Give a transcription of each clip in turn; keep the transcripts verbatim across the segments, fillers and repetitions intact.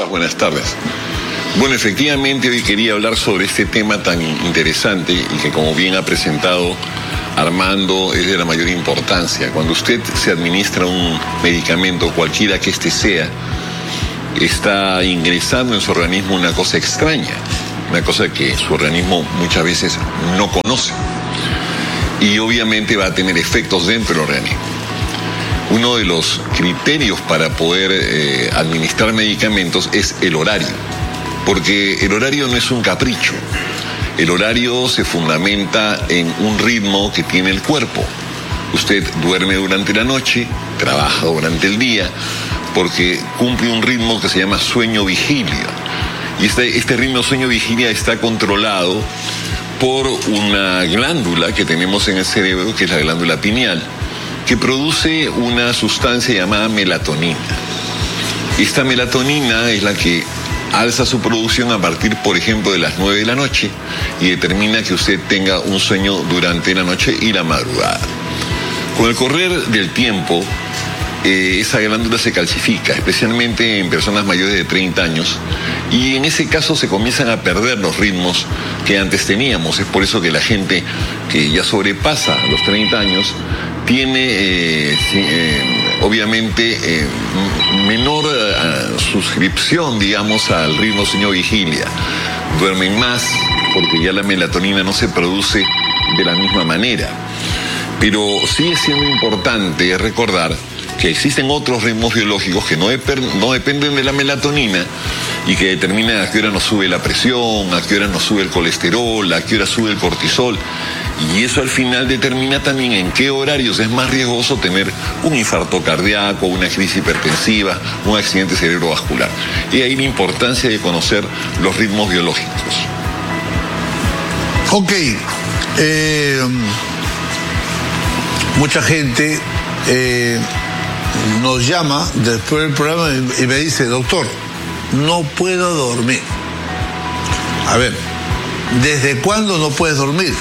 estás? Buenas tardes. Bueno, efectivamente hoy quería hablar sobre este tema tan interesante y que, como bien ha presentado Armando, es de la mayor importancia. Cuando usted se administra un medicamento, cualquiera que éste sea, está ingresando en su organismo una cosa extraña, una cosa que su organismo muchas veces no conoce. Y obviamente va a tener efectos dentro del organismo. Uno de los criterios para poder eh, administrar medicamentos es el horario, porque el horario no es un capricho. El horario se fundamenta en un ritmo que tiene el cuerpo. Usted duerme durante la noche, trabaja durante el día, porque cumple un ritmo que se llama sueño-vigilia. Y este, este ritmo sueño-vigilia está controlado por una glándula que tenemos en el cerebro, que es la glándula pineal, que produce una sustancia llamada melatonina. Esta melatonina es la que alza su producción a partir, por ejemplo, de las nueve de la noche y determina que usted tenga un sueño durante la noche y la madrugada. Con el correr del tiempo, eh, esa glándula se calcifica, especialmente en personas mayores de treinta años, y en ese caso se comienzan a perder los ritmos que antes teníamos. Es por eso que la gente que ya sobrepasa los treinta años tiene, eh, eh, obviamente, eh, menor uh, suscripción, digamos, al ritmo sueño-vigilia. Duermen más porque ya la melatonina no se produce de la misma manera. Pero sigue siendo importante recordar que existen otros ritmos biológicos que no, dep- no dependen de la melatonina y que determinan a qué hora nos sube la presión, a qué hora nos sube el colesterol, a qué hora sube el cortisol. Y eso al final determina también en qué horarios es más riesgoso tener un infarto cardíaco, una crisis hipertensiva, un accidente cerebrovascular. Y ahí la importancia de conocer los ritmos biológicos. Ok. Eh, mucha gente eh, nos llama después del programa y me dice: doctor, no puedo dormir. A ver, ¿desde cuándo no puedes dormir?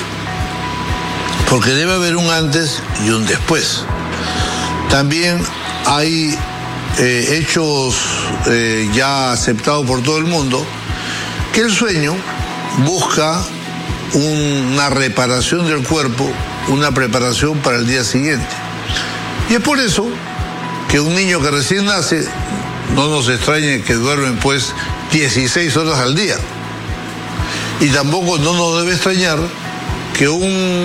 Porque debe haber un antes y un después. También hay eh, hechos eh, ya aceptados por todo el mundo, que el sueño busca un, una reparación del cuerpo, una preparación para el día siguiente. Y es por eso que un niño que recién nace, no nos extrañe que duermen pues dieciséis horas al día. Y tampoco no nos debe extrañar que un,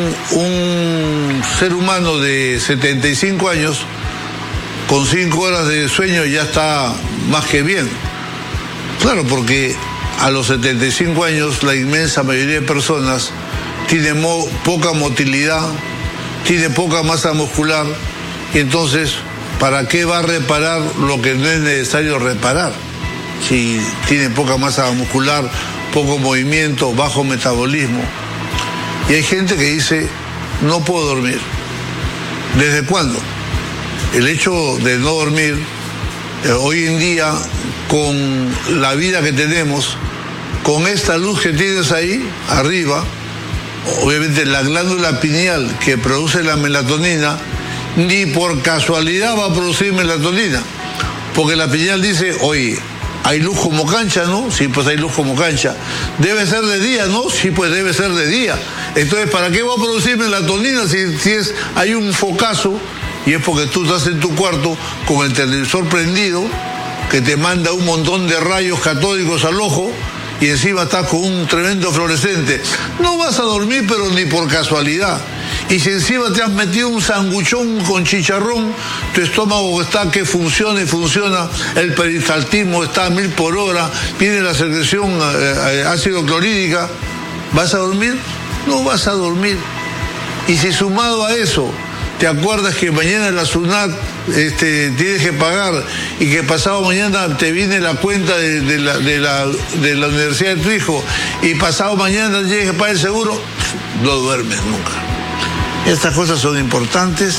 un ser humano de setenta y cinco años con cinco horas de sueño ya está más que bien. Claro, porque a los setenta y cinco años la inmensa mayoría de personas tiene mo- poca motilidad, tiene poca masa muscular, y entonces, ¿para qué va a reparar lo que no es necesario reparar? Si tiene poca masa muscular, poco movimiento, bajo metabolismo. Y hay gente que dice: no puedo dormir. ¿Desde cuándo? El hecho de no dormir, eh, hoy en día, con la vida que tenemos, con esta luz que tienes ahí, arriba, obviamente la glándula pineal que produce la melatonina, ni por casualidad va a producir melatonina. Porque la pineal dice: oye, ¿hay luz como cancha, no? Sí, pues hay luz como cancha. ¿Debe ser de día, no? Sí, pues debe ser de día. Entonces, ¿para qué va a producir melatonina si, si es, hay un focazo? Y es porque tú estás en tu cuarto con el televisor prendido, que te manda un montón de rayos catódicos al ojo, y encima estás con un tremendo fluorescente. No vas a dormir, pero ni por casualidad. Y si encima te has metido un sanguchón con chicharrón, tu estómago está que funciona y funciona, el peristaltismo está a mil por hora, viene la secreción eh, ácido clorhídrica, ¿vas a dormir? No vas a dormir. Y si sumado a eso, te acuerdas que mañana la SUNAT este, tienes que pagar y que pasado mañana te viene la cuenta de, de, la, de, la, de la universidad de tu hijo y pasado mañana tienes que pagar el seguro, no duermes nunca. Estas cosas son importantes,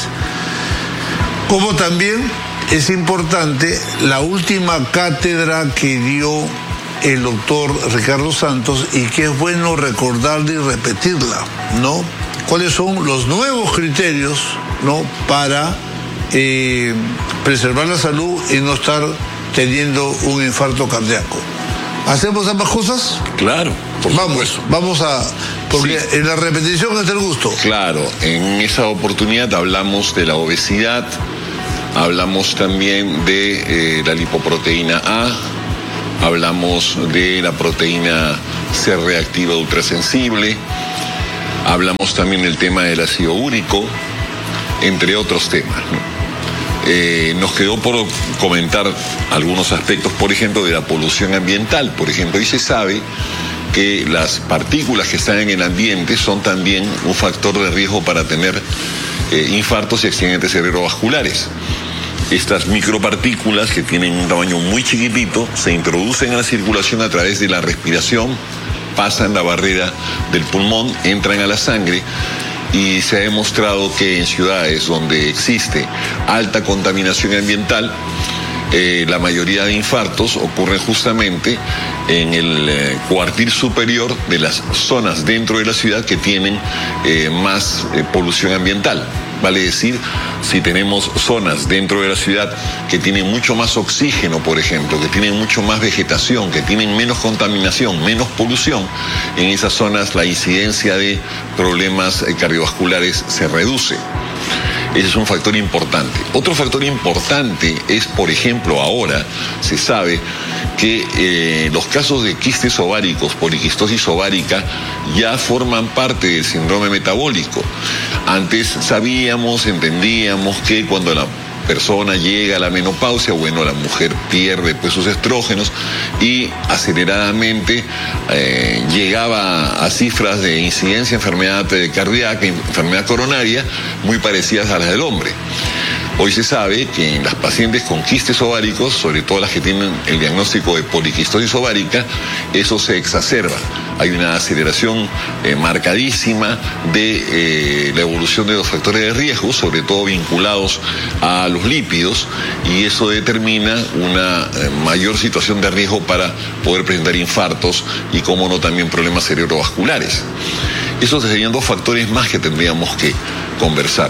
como también es importante la última cátedra que dio el doctor Ricardo Santos y que es bueno recordarla y repetirla, ¿no? ¿Cuáles son los nuevos criterios, ¿no?, para eh, preservar la salud y no estar teniendo un infarto cardíaco. ¿Hacemos ambas cosas? Claro, por Vamos, supuesto. vamos a... Porque sí, en la repetición está el gusto. Claro, en esa oportunidad hablamos de la obesidad, hablamos también de eh, la lipoproteína A, hablamos de la proteína C reactiva ultrasensible, hablamos también del tema del ácido úrico, entre otros temas, ¿no? Eh, nos quedó por comentar algunos aspectos, por ejemplo, de la polución ambiental. Por ejemplo, y se sabe que las partículas que están en el ambiente son también un factor de riesgo para tener eh, infartos y accidentes cerebrovasculares. Estas micropartículas, que tienen un tamaño muy chiquitito, se introducen a la circulación a través de la respiración, pasan la barrera del pulmón, entran a la sangre, y se ha demostrado que en ciudades donde existe alta contaminación ambiental, eh, la mayoría de infartos ocurren justamente en el eh, cuartil superior de las zonas dentro de la ciudad que tienen eh, más eh, polución ambiental. Vale decir, si tenemos zonas dentro de la ciudad que tienen mucho más oxígeno, por ejemplo, que tienen mucho más vegetación, que tienen menos contaminación, menos polución, en esas zonas la incidencia de problemas cardiovasculares se reduce. Ese es un factor importante. Otro factor importante es, por ejemplo, ahora se sabe que eh, los casos de quistes ováricos, poliquistosis ovárica, ya forman parte del síndrome metabólico. Antes sabíamos, entendíamos que cuando la persona llega a la menopausia, bueno, la mujer pierde pues sus estrógenos y aceleradamente eh, llegaba a cifras de incidencia de enfermedad cardíaca, enfermedad coronaria, muy parecidas a las del hombre. Hoy se sabe que en las pacientes con quistes ováricos, sobre todo las que tienen el diagnóstico de poliquistosis ovárica, eso se exacerba. Hay una aceleración eh, marcadísima de eh, la evolución de los factores de riesgo, sobre todo vinculados a los lípidos, y eso determina una eh, mayor situación de riesgo para poder presentar infartos y, como no, también problemas cerebrovasculares. Esos serían dos factores más que tendríamos que conversar.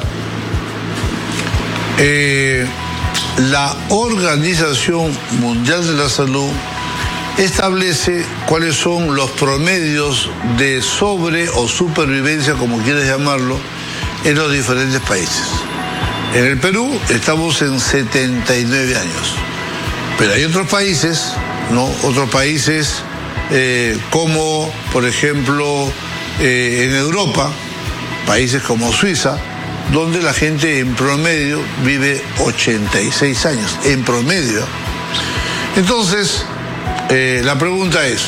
Eh, la Organización Mundial de la Salud establece cuáles son los promedios de sobre o supervivencia, como quieras llamarlo, en los diferentes países. En el Perú estamos en setenta y nueve años, pero hay otros países, ¿no? Otros países eh, como, por ejemplo, eh, en Europa, países como Suiza, donde la gente en promedio vive ochenta y seis años, en promedio. Entonces, eh, la pregunta es,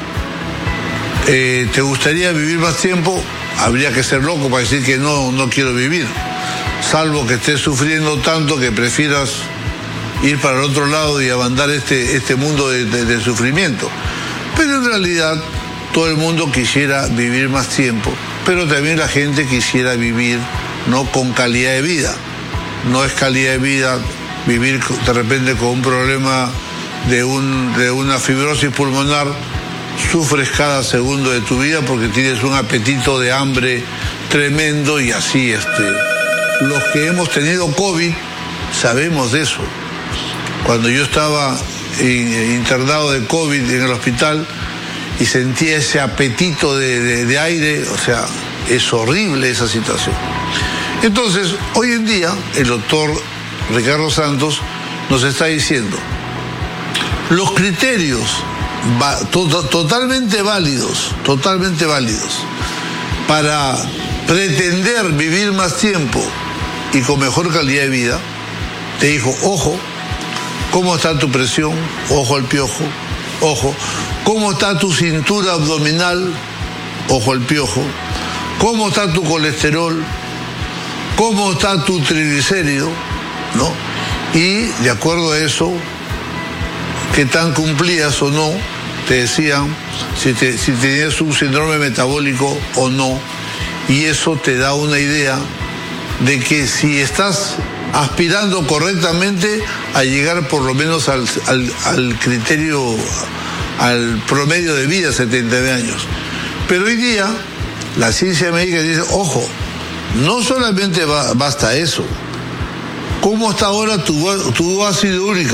eh, ¿te gustaría vivir más tiempo? Habría que ser loco para decir que no, no quiero vivir, salvo que estés sufriendo tanto que prefieras ir para el otro lado y abandonar este, este mundo de, de, de sufrimiento. Pero en realidad todo el mundo quisiera vivir más tiempo, pero también la gente quisiera vivir, no con calidad de vida. No es calidad de vida vivir de repente con un problema de, un, de una fibrosis pulmonar, sufres cada segundo de tu vida porque tienes un apetito de hambre tremendo, y así este, los que hemos tenido COVID sabemos de eso. Cuando yo estaba internado de COVID en el hospital y sentía ese apetito de, de, de aire, o sea, es horrible esa situación. Entonces, hoy en día, el doctor Ricardo Santos nos está diciendo, los criterios va, to, totalmente válidos, totalmente válidos, para pretender vivir más tiempo y con mejor calidad de vida, te dijo, ojo, ¿cómo está tu presión? Ojo al piojo, ojo. ¿Cómo está tu cintura abdominal? Ojo al piojo. ¿Cómo está tu colesterol? ¿Cómo está tu triglicérido? ¿No? Y de acuerdo a eso, qué tan cumplías o no, te decían si, te, si tenías un síndrome metabólico o no, y eso te da una idea de que si estás aspirando correctamente a llegar por lo menos al, al, al criterio, al promedio de vida, setenta y nueve años. Pero hoy día la ciencia médica dice, ojo, no solamente va, basta eso. ¿Cómo está ahora tu, tu ácido úrico?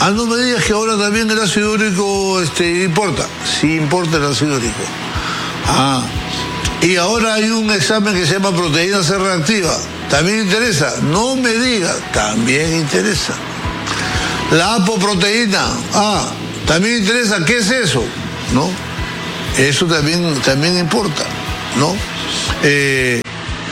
Ah, no me digas que ahora también el ácido úrico este, importa. Sí importa el ácido úrico. Ah, y ahora hay un examen que se llama proteína C reactiva. ¿También interesa? No me digas, también interesa. La apoproteína, ah, también interesa, ¿qué es eso? ¿No? Eso también, también importa, ¿no? Eh,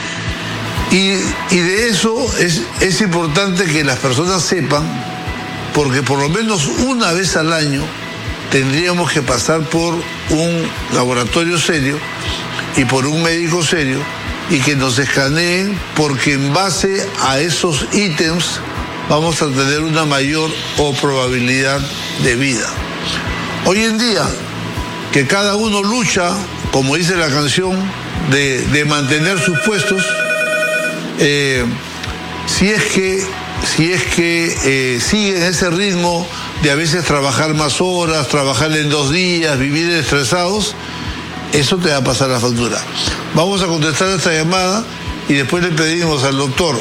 y, y de eso es, es importante que las personas sepan, porque por lo menos una vez al año tendríamos que pasar por un laboratorio serio y por un médico serio y que nos escaneen, porque en base a esos ítems vamos a tener una mayor o probabilidad de vida. Hoy en día, que cada uno lucha, como dice la canción, de, de mantener sus puestos, eh, si es que, si es que eh, siguen ese ritmo de a veces trabajar más horas, trabajar en dos días, vivir estresados, eso te va a pasar la factura. Vamos a contestar esta llamada y después le pedimos al doctor,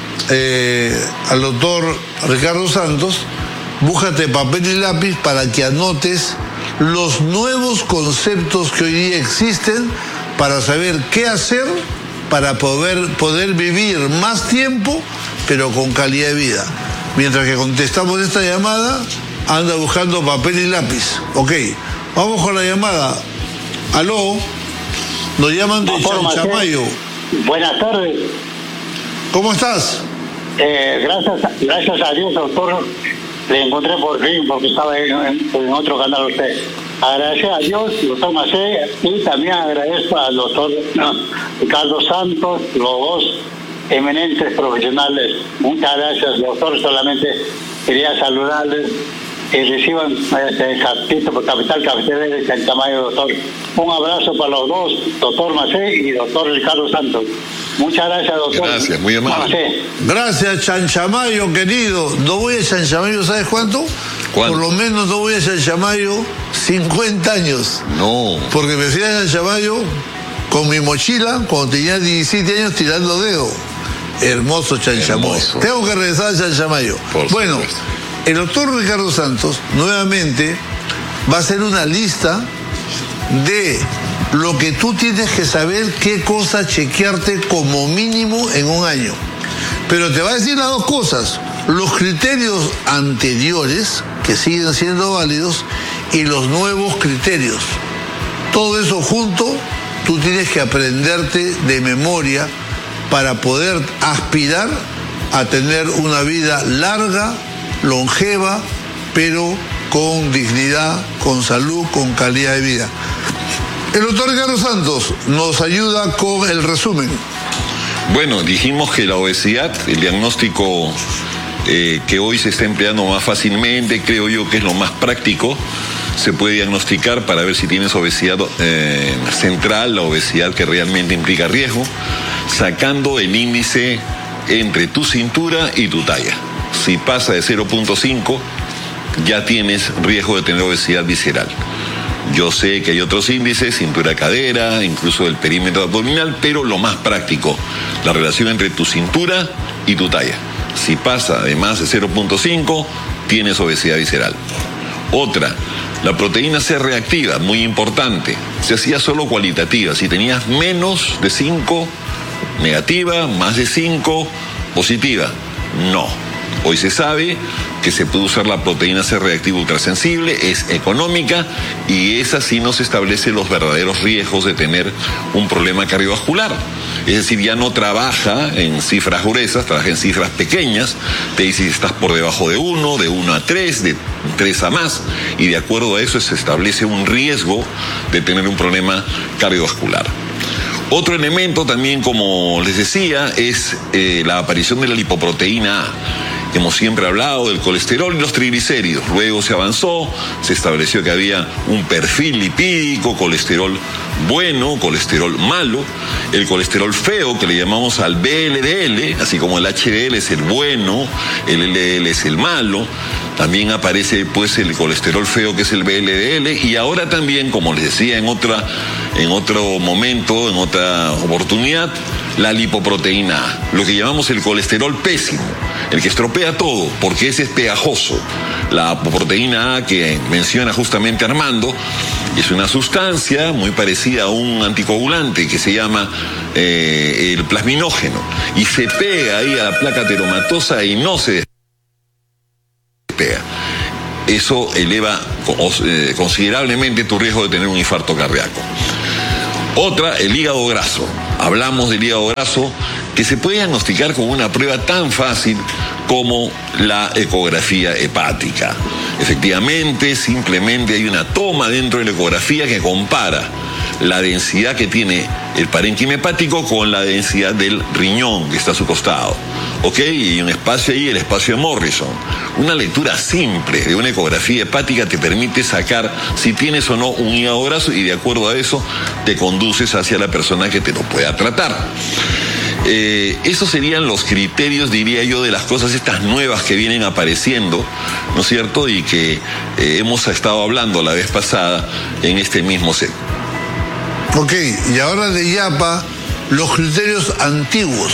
eh, al doctor Ricardo Santos, búscate papel y lápiz para que anotes los nuevos conceptos que hoy día existen para saber qué hacer para poder, poder vivir más tiempo, pero con calidad de vida. Mientras que contestamos esta llamada, anda buscando papel y lápiz. Ok, vamos con la llamada. Aló, nos llaman de Chanchamayo. Buenas tardes. ¿Cómo estás? Eh, gracias, gracias a Dios, doctor, le encontré por fin, porque estaba en, en, en otro canal usted. Agradecer a Dios, doctor Macé, y también agradezco al doctor no, Ricardo Santos, los dos eminentes profesionales. Muchas gracias, doctor. Solamente quería saludarles y reciban este capítulo por Capital Cafetería de Chanchamayo, doctor. Un abrazo para los dos, doctor Macé y doctor Ricardo Santos. Muchas gracias, doctor. Gracias, muy amable. Macé. Gracias, Chanchamayo, querido. No voy a Chanchamayo, ¿sabes cuánto? ¿Cuánto? Por lo menos no voy a Chanchamayo cincuenta años. No. Porque me fui a Chanchamayo con mi mochila cuando tenía diecisiete años tirando dedo. Hermoso Chanchamayo. Hermoso. Tengo que regresar a Chanchamayo. Por bueno, supuesto. El doctor Ricardo Santos nuevamente va a hacer una lista de lo que tú tienes que saber, qué cosa chequearte como mínimo en un año. Pero te va a decir las dos cosas: los criterios anteriores, que siguen siendo válidos, y los nuevos criterios. Todo eso junto, tú tienes que aprenderte de memoria para poder aspirar a tener una vida larga, longeva, pero con dignidad, con salud, con calidad de vida. El doctor Ricardo Santos nos ayuda con el resumen. Bueno, dijimos que la obesidad, el diagnóstico eh, que hoy se está empleando más fácilmente, creo yo que es lo más práctico, se puede diagnosticar para ver si tienes obesidad eh, central, la obesidad que realmente implica riesgo, sacando el índice entre tu cintura y tu talla. Si pasa de cero punto cinco, ya tienes riesgo de tener obesidad visceral. Yo sé que hay otros índices, cintura-cadera, incluso el perímetro abdominal, pero lo más práctico, la relación entre tu cintura y tu talla. Si pasa de más de cero punto cinco, tienes obesidad visceral. Otra, la proteína C reactiva, muy importante. Se hacía solo cualitativa. Si tenías menos de cinco, negativa, más de cinco, positiva. No. Hoy se sabe que se puede usar la proteína C reactiva ultrasensible, es económica y esa sí nos establece los verdaderos riesgos de tener un problema cardiovascular. Es decir, ya no trabaja en cifras gruesas, trabaja en cifras pequeñas, te dice si estás por debajo de uno, de uno a tres, de tres a más, y de acuerdo a eso se establece un riesgo de tener un problema cardiovascular. Otro elemento también, como les decía, es eh, la aparición de la lipoproteína A. Hemos siempre hablado del colesterol y los triglicéridos. Luego se avanzó, se estableció que había un perfil lipídico, colesterol bueno, colesterol malo, el colesterol feo, que le llamamos al B L D L, así como el H D L es el bueno, el L D L es el malo. También aparece pues el colesterol feo, que es el B L D L, y ahora también, como les decía en otra, en otro momento, en otra oportunidad, la lipoproteína A, lo que llamamos el colesterol pésimo, el que estropea todo, porque ese es pegajoso. La apoproteína A que menciona justamente Armando es una sustancia muy parecida a un anticoagulante que se llama eh, el plasminógeno, y se pega ahí a la placa ateromatosa y no se despega. Eso eleva eh, considerablemente tu riesgo de tener un infarto cardíaco. Otra, el hígado graso. Hablamos del hígado graso que se puede diagnosticar con una prueba tan fácil como la ecografía hepática. Efectivamente, simplemente hay una toma dentro de la ecografía que compara la densidad que tiene el parénquima hepático con la densidad del riñón que está a su costado. ¿Ok? Y hay un espacio ahí, el espacio de Morrison. Una lectura simple de una ecografía hepática te permite sacar si tienes o no un hígado graso, y de acuerdo a eso te conduces hacia la persona que te lo pueda tratar. Eh, esos serían los criterios, diría yo, de las cosas estas nuevas que vienen apareciendo, ¿no es cierto? Y que eh, hemos estado hablando la vez pasada en este mismo set. Ok, y ahora de IAPA, los criterios antiguos.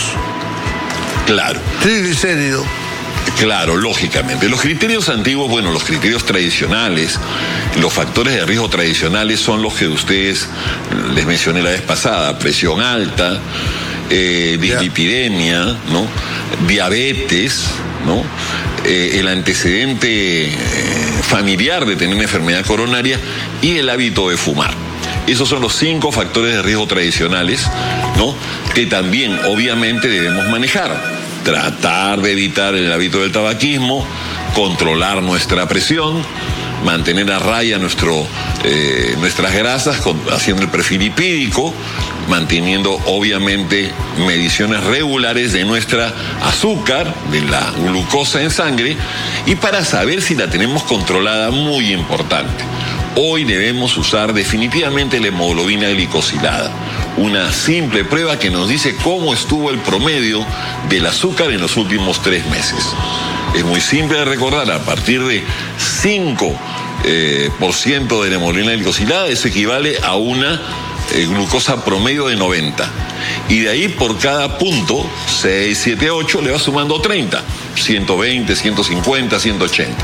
Claro. Triglicérido. Claro, lógicamente. Los criterios antiguos, bueno, los criterios tradicionales, los factores de riesgo tradicionales son los que ustedes les mencioné la vez pasada: presión alta, eh, dislipidemia, ¿no? Diabetes, ¿no? Eh, el antecedente eh, familiar de tener una enfermedad coronaria y el hábito de fumar. Esos son los cinco factores de riesgo tradicionales, ¿no? Que también obviamente debemos manejar. Tratar de evitar el hábito del tabaquismo, controlar nuestra presión, mantener a raya nuestro, eh, nuestras grasas, con, haciendo el perfil lipídico, manteniendo obviamente mediciones regulares de nuestra azúcar, de la glucosa en sangre, y para saber si la tenemos controlada, muy importante. Hoy debemos usar definitivamente la hemoglobina glicosilada, una simple prueba que nos dice cómo estuvo el promedio del azúcar en los últimos tres meses. Es muy simple de recordar: a partir de cinco por ciento eh, de la hemoglobina glicosilada, eso equivale a una eh, glucosa promedio de noventa. Y de ahí, por cada punto, seis, siete, ocho, le va sumando treinta, ciento veinte, ciento cincuenta, ciento ochenta.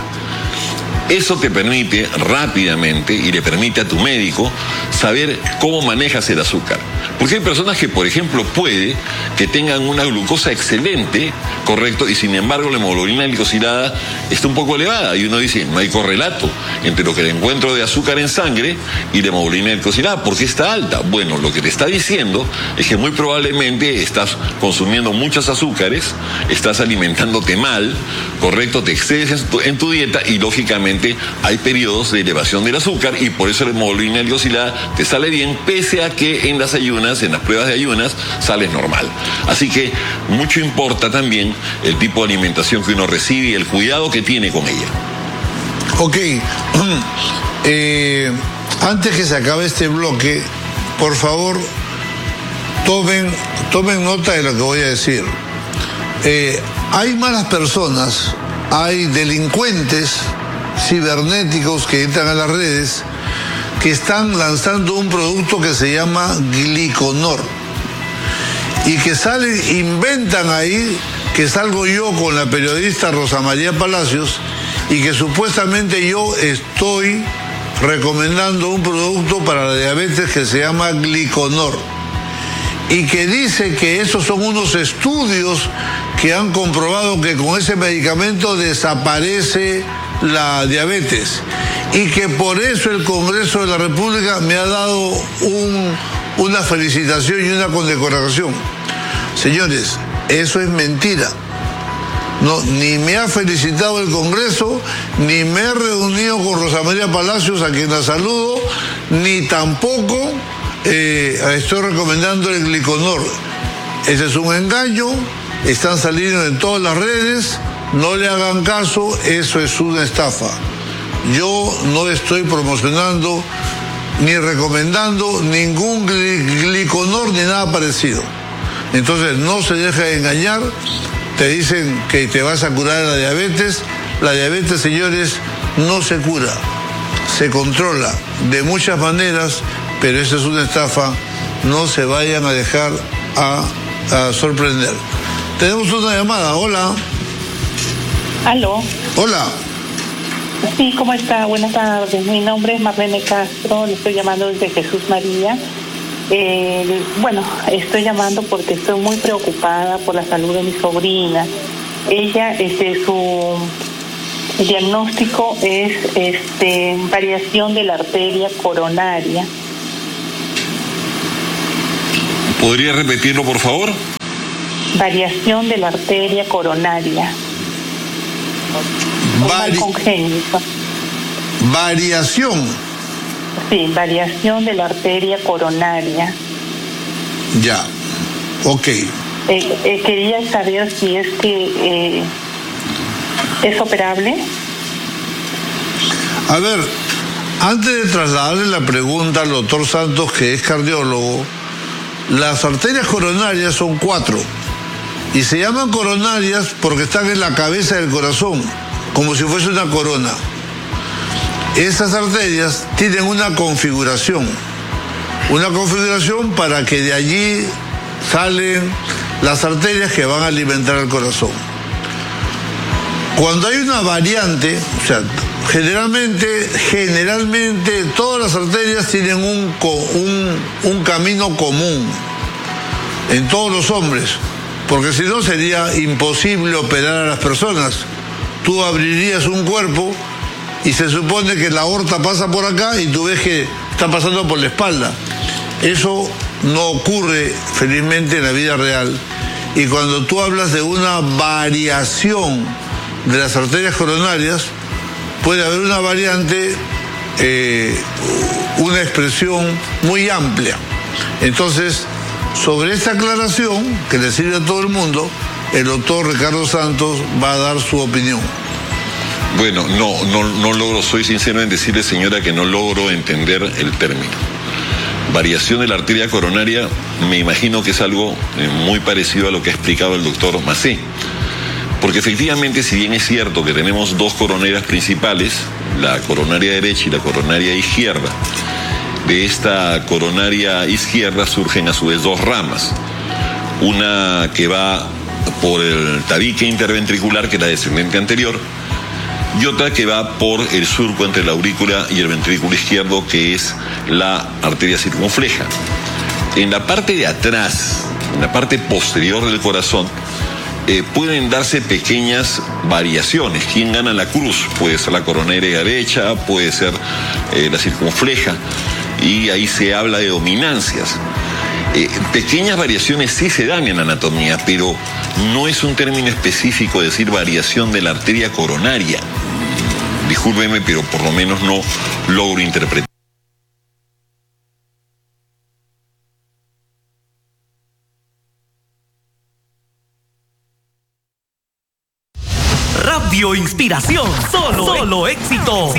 Eso te permite rápidamente, y le permite a tu médico, saber cómo manejas el azúcar. Porque hay personas que, por ejemplo, puede que tengan una glucosa excelente, correcto, y sin embargo la hemoglobina glicosilada está un poco elevada. Y uno dice, no hay correlato entre lo que le encuentro de azúcar en sangre y la hemoglobina glicosilada. ¿Por qué está alta? Bueno, lo que te está diciendo es que muy probablemente estás consumiendo muchos azúcares, estás alimentándote mal, correcto, te excedes en tu, en tu dieta, y lógicamente hay periodos de elevación del azúcar, y por eso la hemoglobina glicosilada te sale bien, pese a que en las ayunas, en las pruebas de ayunas, sales normal. Así que mucho importa también el tipo de alimentación que uno recibe y el cuidado que tiene con ella. Ok, eh, antes que se acabe este bloque, por favor, tomen, tomen nota de lo que voy a decir. Eh, hay malas personas, hay delincuentes cibernéticos que entran a las redes, que están lanzando un producto que se llama Gliconor, y que salen, inventan ahí que salgo yo con la periodista Rosa María Palacios, y que supuestamente yo estoy recomendando un producto para la diabetes que se llama Gliconor, y que dice que esos son unos estudios que han comprobado que con ese medicamento desaparece la diabetes, y que por eso el Congreso de la República me ha dado un, una felicitación y una condecoración. Señores, eso es mentira. No, ni me ha felicitado el Congreso, ni me he reunido con Rosa María Palacios, a quien la saludo, ni tampoco eh, estoy recomendando el Gliconor. Ese es un engaño, están saliendo en todas las redes. No le hagan caso, eso es una estafa. Yo no estoy promocionando ni recomendando ningún Gliconor ni nada parecido. Entonces no se deje engañar. Te dicen que te vas a curar la diabetes. La diabetes, señores, no se cura, se controla de muchas maneras, pero esa es una estafa. No se vayan a dejar a a sorprender. Tenemos una llamada. Hola. Aló. Hola. Sí, ¿cómo está? Buenas tardes. Mi nombre es Marlene Castro, le estoy llamando desde Jesús María. Eh, bueno, estoy llamando porque estoy muy preocupada por la salud de mi sobrina. Ella, este, su el diagnóstico es este, variación de la arteria coronaria. ¿Podría repetirlo, por favor? Variación de la arteria coronaria. Vari... congénito. Variación. Sí, variación de la arteria coronaria. Ya, ok. Eh, eh, quería saber si es que eh, es operable. A ver, antes de trasladarle la pregunta al doctor Santos, que es cardiólogo, las arterias coronarias son cuatro y se llaman coronarias porque están en la cabeza del corazón, como si fuese una corona. Esas arterias tienen una configuración, una configuración para que de allí salen las arterias que van a alimentar al corazón. Cuando hay una variante, o sea, generalmente, generalmente todas las arterias tienen un, un, un camino común en todos los hombres, porque si no sería imposible operar a las personas. Tú abrirías un cuerpo y se supone que la aorta pasa por acá y tú ves que está pasando por la espalda. Eso no ocurre felizmente en la vida real. Y cuando tú hablas de una variación de las arterias coronarias, puede haber una variante, eh, una expresión muy amplia. Entonces, sobre esta aclaración, que le sirve a todo el mundo, el doctor Ricardo Santos va a dar su opinión. Bueno, no, no, no logro, soy sincero en decirle, señora, que no logro entender el término. Variación de la arteria coronaria, me imagino que es algo eh, muy parecido a lo que ha explicado el doctor Macé. Porque efectivamente, si bien es cierto que tenemos dos coronarias principales, la coronaria derecha y la coronaria izquierda, de esta coronaria izquierda surgen a su vez dos ramas. Una que va por el tabique interventricular, que es la descendente anterior, y otra que va por el surco entre la aurícula y el ventrículo izquierdo, que es la arteria circunfleja. En la parte de atrás, en la parte posterior del corazón, eh, pueden darse pequeñas variaciones. ¿Quién gana la cruz? Puede ser la coronaria derecha, puede ser eh, la circunfleja, y ahí se habla de dominancias. Eh, pequeñas variaciones sí se dan en la anatomía, pero no es un término específico decir variación de la arteria coronaria. Discúlpeme, pero por lo menos no logro interpretar. Radio Inspiración, solo, solo éxito.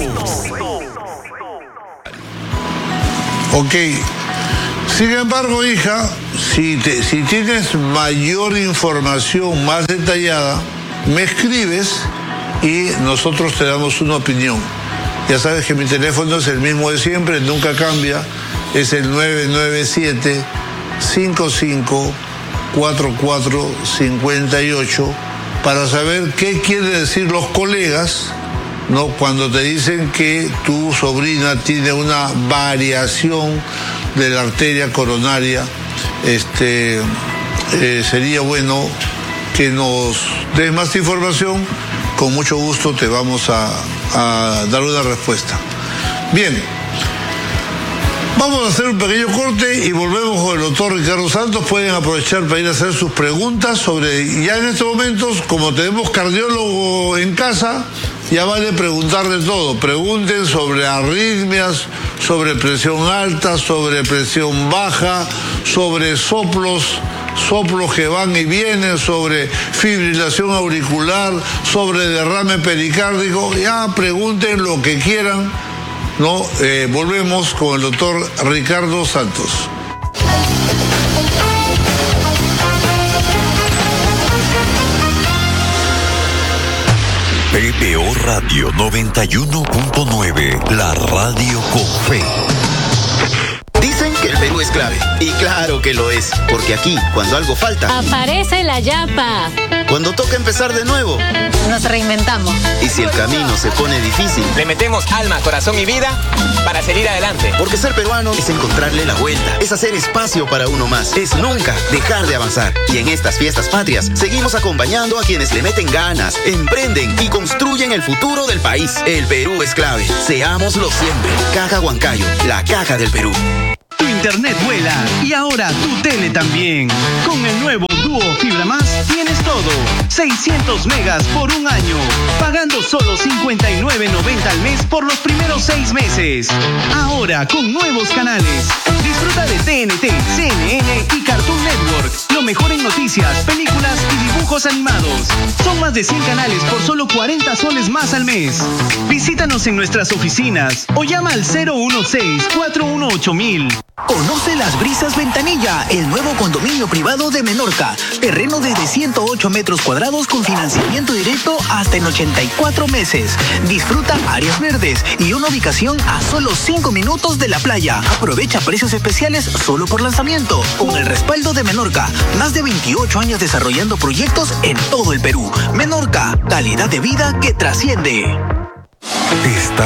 Ok. Sin embargo, hija, si, te, si tienes mayor información más detallada, me escribes y nosotros te damos una opinión. Ya sabes que mi teléfono es el mismo de siempre, nunca cambia, es el nueve nueve siete, cinco cinco, cuatro cuatro cinco ocho, para saber qué quieren decir los colegas, ¿no?, cuando te dicen que tu sobrina tiene una variación de la arteria coronaria. Este, eh, sería bueno que nos des más información. Con mucho gusto te vamos a, a dar una respuesta. Bien, vamos a hacer un pequeño corte y volvemos con el doctor Ricardo Santos. Pueden aprovechar para ir a hacer sus preguntas sobre, ya en estos momentos, como tenemos cardiólogo en casa, ya vale preguntar de todo. Pregunten sobre arritmias, sobre presión alta, sobre presión baja, sobre soplos, soplos que van y vienen, sobre fibrilación auricular, sobre derrame pericárdico. Ya pregunten lo que quieran, ¿no? Eh, volvemos con el doctor Ricardo Santos. P P O Radio noventa y uno punto nueve, la radio con fe. Dicen que el veneno Perú es clave. Y claro que lo es, porque aquí, cuando algo falta, aparece la yapa. Cuando toca empezar de nuevo, nos reinventamos. Y si el camino se pone difícil, le metemos alma, corazón y vida para seguir adelante. Porque ser peruano es encontrarle la vuelta, es hacer espacio para uno más, es nunca dejar de avanzar. Y en estas fiestas patrias, seguimos acompañando a quienes le meten ganas, emprenden y construyen el futuro del país. El Perú es clave. Seámoslo siempre. Caja Huancayo, la caja del Perú. Tu internet vuela y ahora tu tele también. Con el nuevo Dúo Fibra Más tienes todo. seiscientos megas por un año. Pagando solo cincuenta y nueve noventa al mes por los primeros seis meses. Ahora con nuevos canales. Disfruta de T N T, C N N y Cartoon Network. Lo mejor en noticias, películas y dibujos animados. Son más de cien canales por solo cuarenta soles más al mes. Visítanos en nuestras oficinas o llama al cero uno seis, cuatro uno ocho mil. Conoce Las Brisas Ventanilla, el nuevo condominio privado de Menorca. Terreno desde ciento ocho metros cuadrados con financiamiento directo hasta en ochenta y cuatro meses. Disfruta áreas verdes y una ubicación a solo cinco minutos de la playa. Aprovecha precios especiales solo por lanzamiento. Con el respaldo de Menorca, más de veintiocho años desarrollando proyectos en todo el Perú. Menorca, calidad de vida que trasciende. Está